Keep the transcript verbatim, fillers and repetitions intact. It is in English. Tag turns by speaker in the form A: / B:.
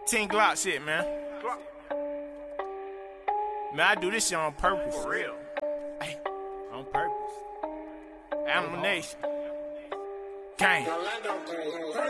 A: fifteen Glock shit, man. Man, I do this shit on purpose. For real. Hey, on purpose. Animal Nation. Gang.